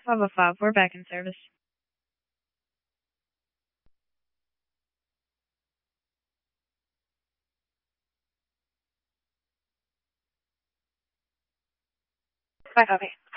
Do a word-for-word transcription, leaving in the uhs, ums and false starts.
five oh five, we're back in service. I copy.